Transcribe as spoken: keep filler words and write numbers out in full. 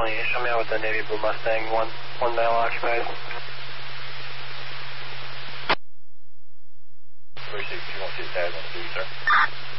County. Show me out with the Navy Blue Mustang, one, one male occupied. three six, you won't see the tag on the duty, sir.